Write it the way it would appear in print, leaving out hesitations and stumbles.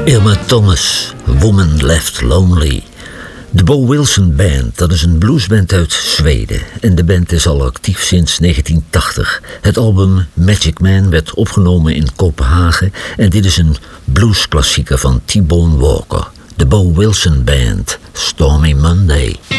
Irma Thomas, Woman Left Lonely. De Bo Wilson Band, dat is een bluesband uit Zweden. En de band is al actief sinds 1980. Het album Magic Man werd opgenomen in Kopenhagen. En dit is een bluesklassieker van T-Bone Walker. De Bo Wilson Band, Stormy Monday.